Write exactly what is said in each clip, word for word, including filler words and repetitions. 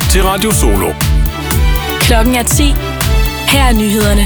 til Radio Solo. Klokken er ti. Her er nyhederne.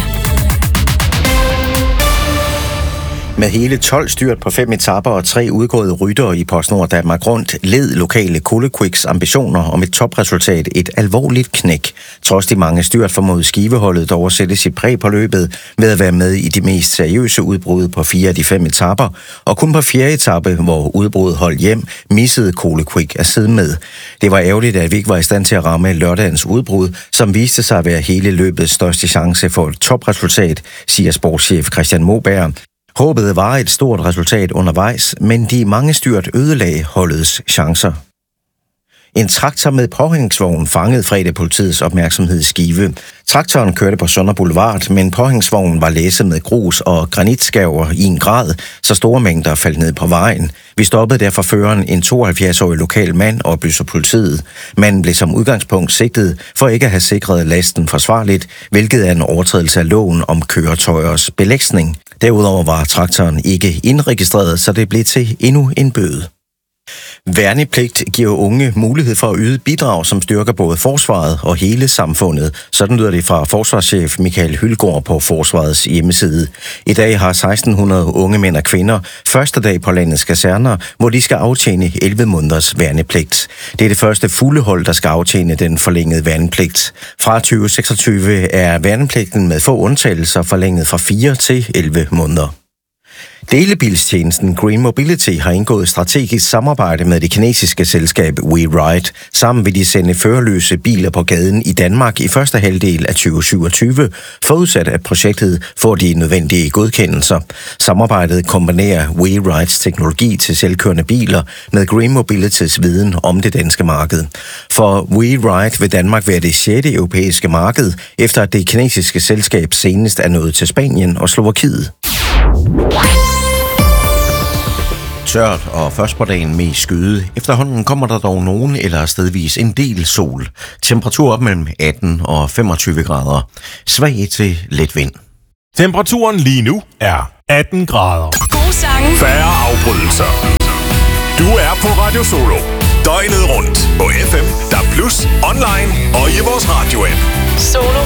Med hele tolv styrt på fem etaper og tre udgåede ryttere i PostNord Danmark Rundt, led lokale Kolequiks ambitioner om et topresultat et alvorligt knæk. Trods de mange styrt formod skiveholdet dog at sætte sit præg på løbet ved at være med i de mest seriøse udbrud på fire af de fem etaper, og kun på fjerde etape, hvor udbruddet holdt hjem, missede Kolequik at sidde med. Det var ærgerligt, at vi ikke var i stand til at ramme lørdagens udbrud, som viste sig at være hele løbets største chance for et topresultat, siger sportschef Christian Moberg. Håbet var et stort resultat undervejs, men de mange styrt ødelagde holdets chancer. En traktor med påhængsvogn fangede fredag politiets opmærksomhed i Skive. Traktoren kørte på Sønder Boulevard, men påhængsvognen var læsset med grus og granitskærver i en grad, så store mængder faldt ned på vejen. Vi stoppede derfor føreren, en tooghalvfjerds-årig lokal mand, oplyser politiet. Manden blev som udgangspunkt sigtet for ikke at have sikret lasten forsvarligt, hvilket er en overtrædelse af loven om køretøjers belægsning. Derudover var traktoren ikke indregistreret, så det blev til endnu en bøde. Værnepligt giver unge mulighed for at yde bidrag, som styrker både forsvaret og hele samfundet. Sådan lyder det fra forsvarschef Michael Hylgaard på Forsvarets hjemmeside. I dag har seksten hundrede unge mænd og kvinder første dag på landets kaserner, hvor de skal aftjene elleve måneders værnepligt. Det er det første fulde hold, der skal aftjene den forlængede værnepligt. Fra tyve seksogtyve er værnepligten med få undtagelser forlænget fra fire til elleve måneder. Delebilstjenesten Green Mobility har indgået strategisk samarbejde med det kinesiske selskab WeRide. Sammen vil de sende førerløse biler på gaden i Danmark i første halvdel af tyve syvogtyve, forudsat at projektet får de nødvendige godkendelser. Samarbejdet kombinerer WeRides teknologi til selvkørende biler med Green Mobilitys viden om det danske marked. For WeRide vil Danmark være det sjette europæiske marked, efter at det kinesiske selskab senest er nået til Spanien og Slovakiet. Tørt og først på dagen med skyde. Efterhånden kommer der dog nogen eller stedvis en del sol. Temperatur op mellem atten og femogtyve grader. Svag til let vind. Temperaturen lige nu er atten grader. God sange. Færre afbrydelser. Du er på Radio Solo. Døgnet rundt på F M, D A B plus, online og i vores radio-app. Solo.